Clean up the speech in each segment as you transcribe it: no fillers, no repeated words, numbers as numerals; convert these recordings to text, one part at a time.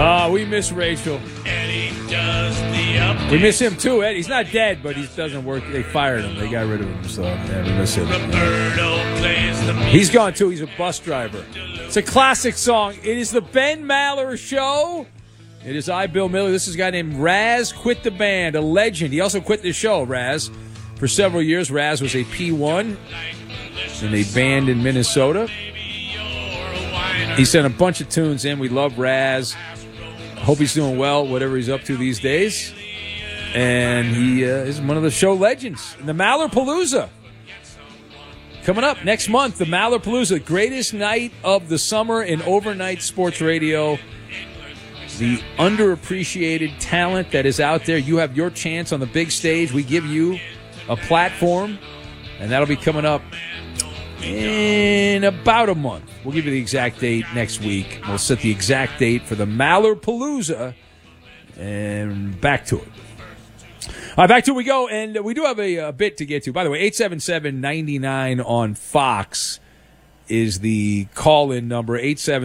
We miss Rachel. We miss him too, Ed. He's not dead, but he doesn't work. They fired him. They got rid of him, so yeah, we miss him. He's gone too. He's a bus driver. It's a classic song. It is the Ben Maller Show. It is I, Bill Miller. This is a guy named Raz quit the band, a legend. He also quit the show, Raz. For several years, Raz was a P1 in a band in Minnesota. He sent a bunch of tunes in. We love Raz. Hope he's doing well, whatever he's up to these days. And he is one of the show legends. The Mallerpalooza. Coming up next month, the Mallerpalooza, greatest night of the summer in overnight sports radio. The underappreciated talent that is out there. You have your chance on the big stage. We give you a platform, and that'll be coming up in about a month. We'll give you the exact date next week. We'll set the exact date for the Mallerpalooza, and back to it. All right, back to it we go, and we do have a bit to get to. By the way, 877-99 on Fox is the call-in number,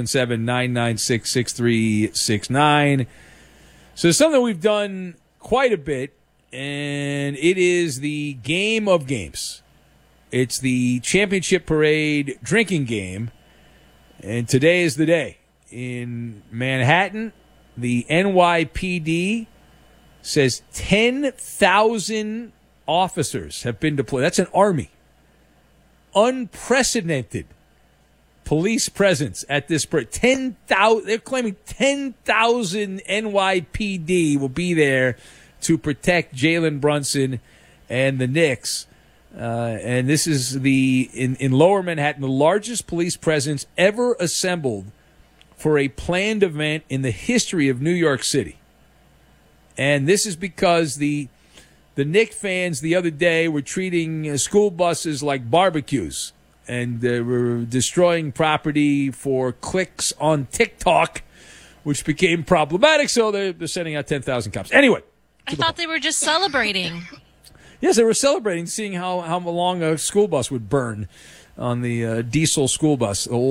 877-996-6369. So it's something we've done quite a bit, and it is the game of games. It's the championship parade drinking game, and today is the day. In Manhattan, the NYPD says 10,000 officers have been deployed. That's an army. Unprecedented police presence at this parade. 10,000. They're claiming 10,000 NYPD will be there to protect Jalen Brunson and the Knicks. And this is in Lower Manhattan, the largest police presence ever assembled for a planned event in the history of New York City. And this is because the Knicks fans the other day were treating school buses like barbecues, and they were destroying property for clicks on TikTok, which became problematic, so they're sending out 10,000 cops. Anyway. I thought they were just celebrating. Yes, they were celebrating, seeing how long a school bus would burn on the diesel school bus.